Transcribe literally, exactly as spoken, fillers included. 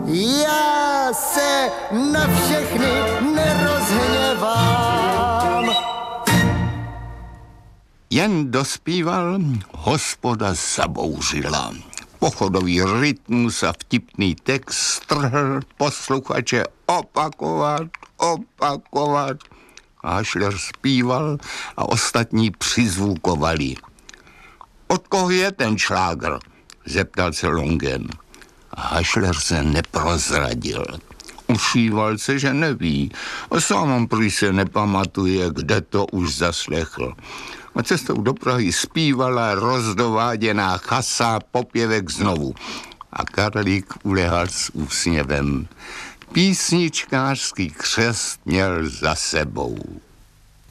Já se na všechny nerozhněvám. Jen dospíval, hospoda zabouřila. Pochodový rytmus a vtipný text strhl posluchače opakovat, opakovat. Hašler zpíval a ostatní přizvukovali. Od koho je ten šlágr? Zeptal se Longen. Hašler se neprozradil. Ušíval se, že neví. A sám on prý se nepamatuje, kde to už zaslechl. A cestou do Prahy zpívala rozdováděná chasa popěvek znovu. A Karlík ulehal s úsměvem. Písničkářský křest měl za sebou.